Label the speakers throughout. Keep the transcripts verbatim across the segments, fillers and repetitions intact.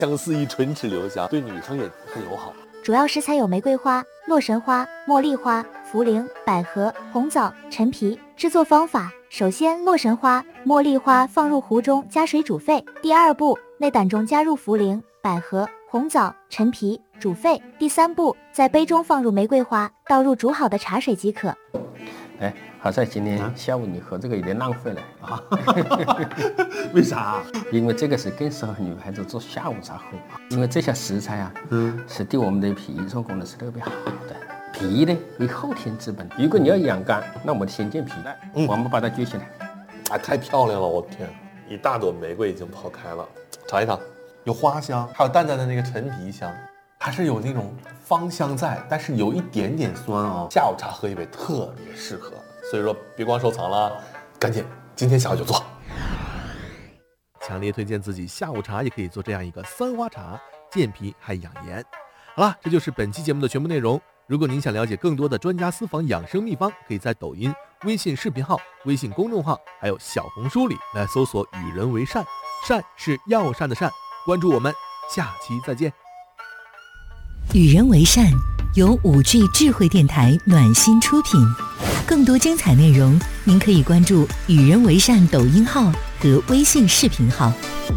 Speaker 1: 相思意唇齿留香，对女生也很友好。
Speaker 2: 主要食材有玫瑰花、洛神花、茉莉花、茯苓、百合、红枣、陈皮。制作方法：首先，洛神花、茉莉花放入壶中加水煮沸。第二步，内胆中加入茯苓、百合、红枣、陈皮煮沸。第三步，在杯中放入玫瑰花，倒入煮好的茶水即可。
Speaker 3: 哎，好在今天下午你喝这个有点浪费了啊！
Speaker 1: 为啥？
Speaker 3: 因为这个是更适合女孩子做下午茶喝，因为这些食材啊，嗯，是对我们的脾胃功能是特别好的。脾呢为后天之本，如果你要养肝，那我们先健脾，嗯，我们把它举起来。
Speaker 1: 啊，太漂亮了！我天，一大朵玫瑰已经泡开了，尝一尝，有花香，还有淡淡的那个陈皮香。还是有那种芳香在，但是有一点点酸啊、哦。下午茶喝一杯特别适合，所以说别光收藏了，赶紧今天下午就做。强烈推荐自己下午茶也可以做这样一个三花茶，健脾还养颜。好了，这就是本期节目的全部内容。如果您想了解更多的专家私房养生秘方，可以在抖音、微信视频号、微信公众号还有小红书里来搜索“与人为善”，善是药膳的善。关注我们，下期再见。
Speaker 4: 与人为善由五 G 智慧电台暖心出品，更多精彩内容您可以关注与人为善抖音号和微信视频号。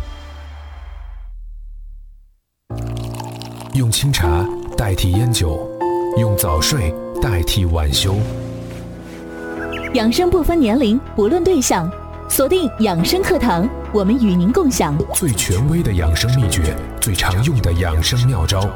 Speaker 5: 用清茶代替烟酒，用早睡代替晚休。
Speaker 4: 养生不分年龄，不论对象，锁定养生课堂，我们与您共享
Speaker 5: 最权威的养生秘诀，最常用的养生妙招。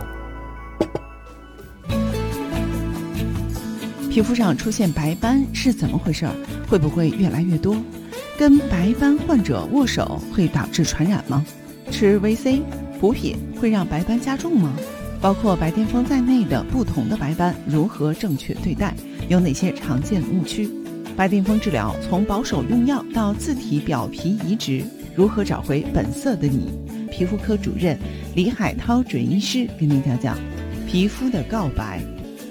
Speaker 6: 皮肤上出现白斑是怎么回事？会不会越来越多？跟白斑患者握手会导致传染吗？吃 V C 补品会让白斑加重吗？包括白癜风在内的不同的白斑如何正确对待？有哪些常见误区？白癜风治疗从保守用药到自体表皮移植，如何找回本色的你？皮肤科主任李海涛准医师跟您讲讲皮肤的告白。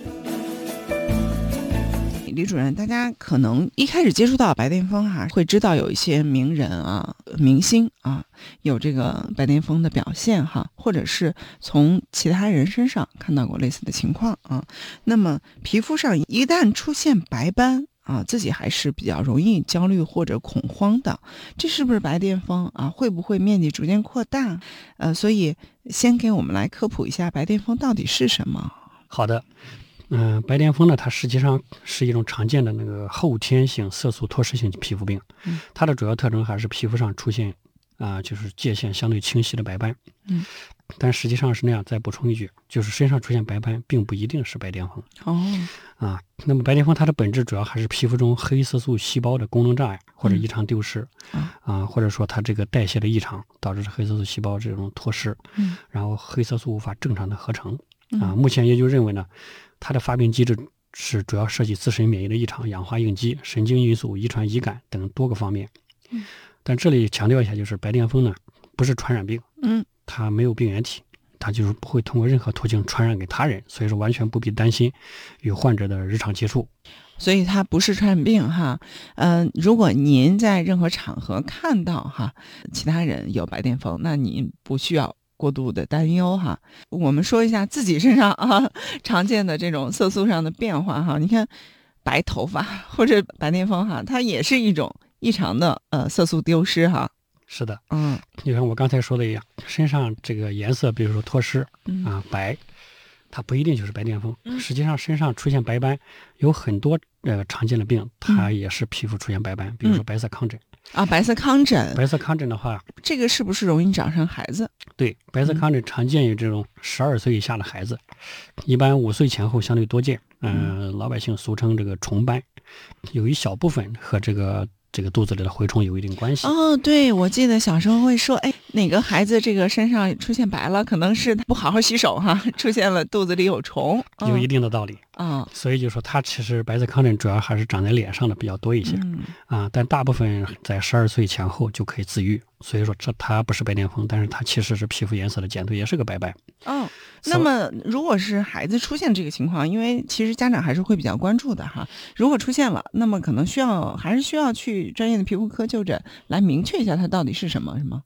Speaker 6: 李主任，大家可能一开始接触到白癜风哈、啊，会知道有一些名人啊、明星啊有这个白癜风的表现哈，或者是从其他人身上看到过类似的情况啊。那么皮肤上一旦出现白斑啊，自己还是比较容易焦虑或者恐慌的，这是不是白癜风啊？会不会面积逐渐扩大？呃，所以先给我们来科普一下白癜风到底是什么。
Speaker 7: 好的。嗯、呃，白癜风呢，它实际上是一种常见的那个后天性色素脱失性皮肤病，嗯、它的主要特征还是皮肤上出现啊、呃，就是界限相对清晰的白斑。嗯，但实际上是那样。再补充一句，就是身上出现白斑，并不一定是白癜风。哦，啊，那么白癜风它的本质主要还是皮肤中黑色素细胞的功能障碍或者异常丢失，嗯、啊，或者说它这个代谢的异常导致黑色素细胞这种脱失，嗯，然后黑色素无法正常的合成。啊，目前研究认为呢，它的发病机制是主要涉及自身免疫的异常、氧化应激、神经因素、遗传遗感等多个方面。嗯，但这里强调一下，就是白癜风呢不是传染病，嗯，它没有病原体，它就是不会通过任何途径传染给他人，所以说完全不必担心与患者的日常接触。
Speaker 6: 所以它不是传染病哈，嗯、呃，如果您在任何场合看到哈其他人有白癜风，那您不需要过度的担忧哈。我们说一下自己身上啊常见的这种色素上的变化哈。你看白头发或者白癜风哈，它也是一种异常的呃色素丢失哈。
Speaker 7: 是的，嗯，就像我刚才说的一样，身上这个颜色，比如说脱失、嗯、啊白，它不一定就是白癜风。嗯、实际上身上出现白斑有很多呃常见的病，它也是皮肤出现白斑，嗯、比如说白色糠疹。
Speaker 6: 啊，白色糠疹，
Speaker 7: 白色糠疹的话，
Speaker 6: 这个是不是容易长上孩子？
Speaker 7: 对，白色糠疹常见于这种十二岁以下的孩子，一般五岁前后相对多见。嗯、呃，老百姓俗称这个虫斑，有一小部分和这个这个肚子里的蛔虫有一定关系。
Speaker 6: 哦，对，我记得小时候会说，哎，哪个孩子这个身上出现白了，可能是他不好好洗手哈，出现了肚子里有虫，
Speaker 7: 有一定的道理。
Speaker 6: 啊、哦，
Speaker 7: 所以就说它其实白色糠疹主要还是长在脸上的比较多一些，嗯、啊，但大部分在十二岁前后就可以自愈。所以说这它不是白癜风，但是它其实是皮肤颜色的减退，也是个白斑。
Speaker 6: 哦，那么如果是孩子出现这个情况，因为其实家长还是会比较关注的哈。如果出现了，那么可能需要还是需要去专业的皮肤科就诊来明确一下它到底是什么，是吗？
Speaker 7: 是的，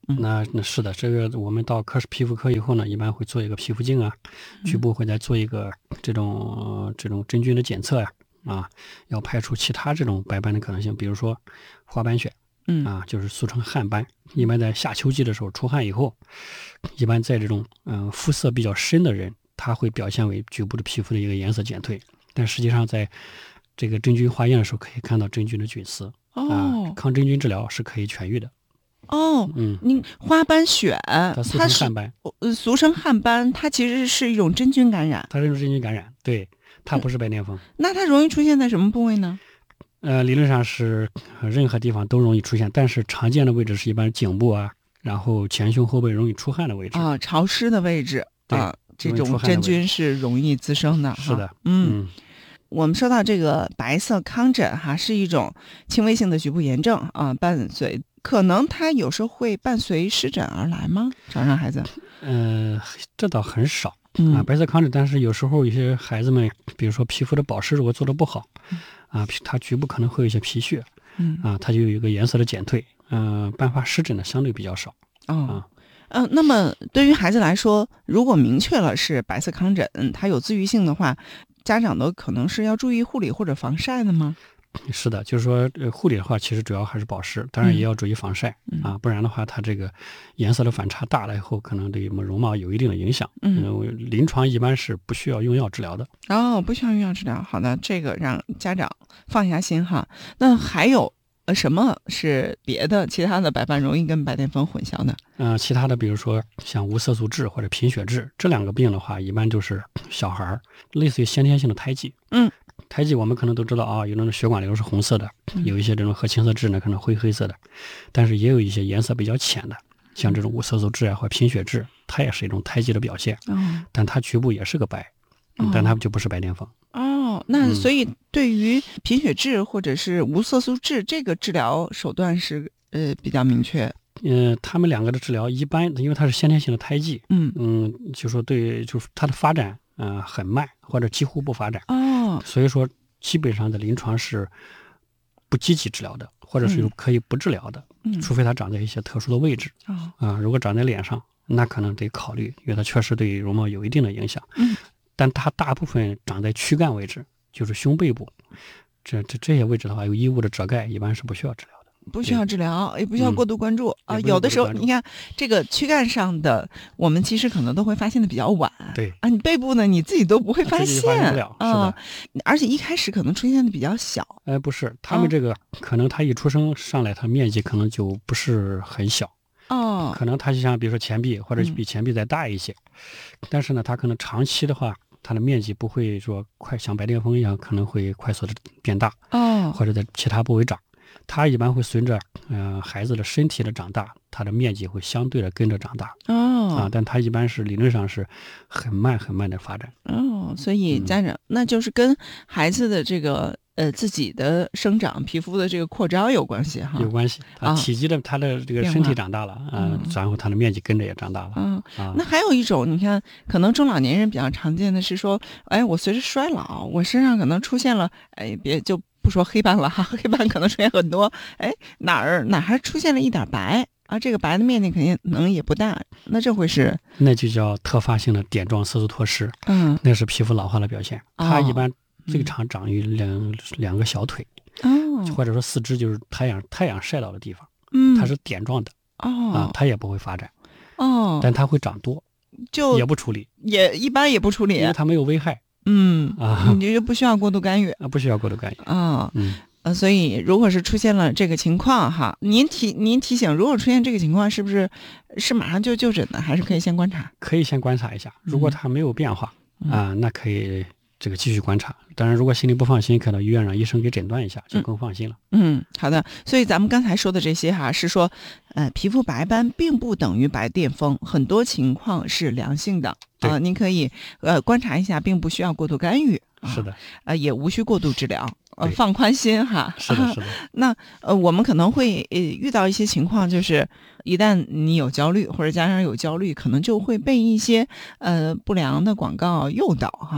Speaker 6: 嗯、
Speaker 7: 那那是的，这个我们到科室皮肤科以后呢，一般会做一个皮肤镜啊，局部会再做一个这种、呃、这种真菌的检测呀、啊，啊，要排除其他这种白斑的可能性，比如说花斑癣，
Speaker 6: 嗯
Speaker 7: 啊，就是俗称汗斑，一般在夏秋季的时候出汗以后，一般在这种嗯、呃、肤色比较深的人，它会表现为局部的皮肤的一个颜色减退，但实际上在这个真菌化验的时候可以看到真菌的菌丝。
Speaker 6: 哦、
Speaker 7: 啊，抗真菌治疗是可以痊愈的。
Speaker 6: 哦，
Speaker 7: 嗯，
Speaker 6: 您花斑癣，
Speaker 7: 它俗称汗斑，
Speaker 6: 呃，俗称汗斑，它其实是一种真菌感染。
Speaker 7: 它是一种真菌感染，对，它不是白癜风、嗯。
Speaker 6: 那它容易出现在什么部位呢？
Speaker 7: 呃，理论上是任何地方都容易出现，但是常见的位置是一般颈部啊，然后前胸后背容易出汗的位置
Speaker 6: 啊，潮湿的位置啊，这种真菌是容易滋生的。
Speaker 7: 是的，
Speaker 6: 嗯。嗯，我们说到这个白色糠疹哈，是一种轻微性的局部炎症啊，伴随可能它有时候会伴随湿疹而来吗？常让孩子？
Speaker 7: 呃，这倒很少、
Speaker 6: 嗯、
Speaker 7: 啊，白色糠疹，但是有时候有些孩子们，比如说皮肤的保湿如果做得不好，
Speaker 6: 嗯、
Speaker 7: 啊，它局部可能会有一些皮屑，
Speaker 6: 嗯
Speaker 7: 啊，它就有一个颜色的减退，嗯、呃，伴发湿疹的相对比较少。
Speaker 6: 哦、
Speaker 7: 啊。
Speaker 6: 嗯、呃，那么对于孩子来说，如果明确了是白色糠疹，它有自愈性的话，家长都可能是要注意护理或者防晒的吗？
Speaker 7: 是的，就是说，呃，护理的话，其实主要还是保湿，当然也要注意防晒、
Speaker 6: 嗯、
Speaker 7: 啊，不然的话，它这个颜色的反差大了以后，可能对容貌有一定的影响。
Speaker 6: 嗯，
Speaker 7: 呃、临床一般是不需要用药治疗的。
Speaker 6: 哦，不需要用药治疗，好的，这个让家长放下心哈。那还有呃什么是别的其他的白斑容易跟白癜风混淆的？
Speaker 7: 嗯、呃，其他的比如说像无色素痣或者贫血痣这两个病的话，一般就是小孩儿类似于先天性的胎记。
Speaker 6: 嗯。
Speaker 7: 胎记我们可能都知道啊，有那种血管瘤是红色的，有一些这种褐青色痣呢可能灰黑色的，但是也有一些颜色比较浅的，像这种无色素痣啊或贫血痣，它也是一种胎记的表现，
Speaker 6: 哦、
Speaker 7: 但它局部也是个白，
Speaker 6: 哦、
Speaker 7: 但它就不是白癜风。
Speaker 6: 哦，那所以对于贫血痣或者是无色素痣，这个治疗手段是呃比较明确。
Speaker 7: 呃，他们两个的治疗一般，因为它是先天性的胎记，
Speaker 6: 嗯
Speaker 7: 嗯，就说对，就是它的发展呃很慢或者几乎不发展。
Speaker 6: 哦，
Speaker 7: 所以说基本上在临床是不积极治疗的，或者是有可以不治疗的，
Speaker 6: 嗯、
Speaker 7: 除非它长在一些特殊的位置。
Speaker 6: 哦、
Speaker 7: 啊，如果长在脸上，那可能得考虑，因为它确实对容貌有一定的影响。
Speaker 6: 嗯，
Speaker 7: 但它大部分长在躯干位置，就是胸背部，这这这些位置的话，有异物的遮盖，一般是不需要治疗的。
Speaker 6: 不需要治疗，也不需要过度关注、
Speaker 7: 嗯、
Speaker 6: 啊。有的时候，你看这个躯干上的，我们其实可能都会发现的比较晚。
Speaker 7: 对
Speaker 6: 啊，你背部呢，你自己都不会发现，
Speaker 7: 发现不了。是的、
Speaker 6: 啊，而且一开始可能出现的比较小。
Speaker 7: 哎，不是，他们这个、哦、可能他一出生上来，他面积可能就不是很小。
Speaker 6: 哦，
Speaker 7: 可能他就像比如说前臂，或者比前臂再大一些，嗯、但是呢，他可能长期的话，它的面积不会说快像白癜风一样，可能会快速的变大。
Speaker 6: 哦，
Speaker 7: 或者在其他部位长。它一般会随着呃孩子的身体的长大，它的面积会相对的跟着长大。
Speaker 6: 哦，
Speaker 7: 啊，但它一般是理论上是很慢很慢的发展。
Speaker 6: 哦，所以家长、嗯、那就是跟孩子的这个呃自己的生长、皮肤的这个扩张有关系哈。
Speaker 7: 有关系啊，体积的他的这个身体长大了啊、呃，然后他的面积跟着也长大了。
Speaker 6: 嗯
Speaker 7: 啊，
Speaker 6: 那还有一种，你看，可能中老年人比较常见的是说，哎，我随着衰老，我身上可能出现了，哎，别就。不说黑斑了哈，黑斑可能出现很多，哎，哪儿哪儿还出现了一点白啊？这个白的面积肯定能也不大，那这会是？
Speaker 7: 那就叫特发性的点状色素脱失，
Speaker 6: 嗯，
Speaker 7: 那是皮肤老化的表现。
Speaker 6: 哦、
Speaker 7: 它一般最常长于两、嗯、两个小腿，
Speaker 6: 哦，
Speaker 7: 或者说四肢，就是太阳太阳晒到的地方，
Speaker 6: 嗯，
Speaker 7: 它是点状的，
Speaker 6: 哦，
Speaker 7: 啊，它也不会发展，
Speaker 6: 哦，
Speaker 7: 但它会长多，
Speaker 6: 就
Speaker 7: 也不处理，
Speaker 6: 也一般也不处理，
Speaker 7: 因为它没有危害。
Speaker 6: 嗯
Speaker 7: 啊，
Speaker 6: 你就不需要过度干预
Speaker 7: 啊，不需要过度干预
Speaker 6: 啊，
Speaker 7: 嗯
Speaker 6: 呃，所以如果是出现了这个情况哈，您提您提醒，如果出现这个情况，是不是是马上就就诊呢，还是可以先观察？
Speaker 7: 可以先观察一下，如果它没有变化、
Speaker 6: 嗯、
Speaker 7: 啊，那可以这个继续观察。当然，如果心里不放心，可到医院让医生给诊断一下，就更放心了。
Speaker 6: 嗯，好的。所以咱们刚才说的这些哈，是说，呃，皮肤白斑并不等于白癜风，很多情况是良性的啊、呃，您可以呃观察一下，并不需要过度干预。啊、
Speaker 7: 是的，
Speaker 6: 呃，也无需过度治疗，呃，放宽心哈。
Speaker 7: 是的，是的。
Speaker 6: 那呃，我们可能会呃遇到一些情况，就是一旦你有焦虑，或者家长有焦虑，可能就会被一些呃不良的广告诱导哈。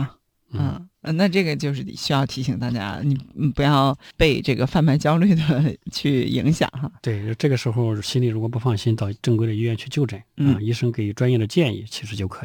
Speaker 6: 嗯，那这个就是需要提醒大家，你不要被这个贩卖焦虑的去影响哈。
Speaker 7: 对，这个时候心里如果不放心，到正规的医院去就诊，
Speaker 6: 嗯，
Speaker 7: 医生给专业的建议，其实就可以。